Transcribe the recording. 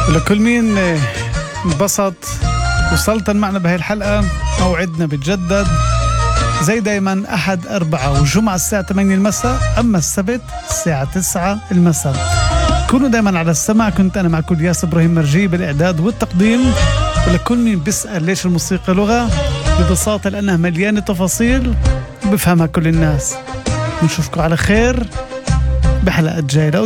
ولكل مين انبسط وصلتن معنا بهاي الحلقة، موعدنا بتجدد زي دايما أحد 4 وجمعة الساعة 8 المساء، أما السبت الساعة 9 المساء. كونوا دايما على السمع. كنت أنا معكم الياس إبراهيم مرجي بالإعداد والتقديم. ولكل مين بيسأل ليش الموسيقى لغة، ببساطة لأنها مليانة تفاصيل بفهمها كل الناس. نشوفكم على خير بحلقة جاية.